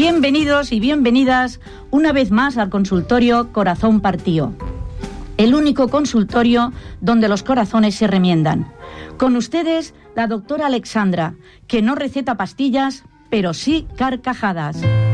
Bienvenidos y bienvenidas una vez más al consultorio Corazón Partido, el único consultorio donde los corazones se remiendan. Con ustedes, la doctora Alexandra, que no receta pastillas, pero sí carcajadas.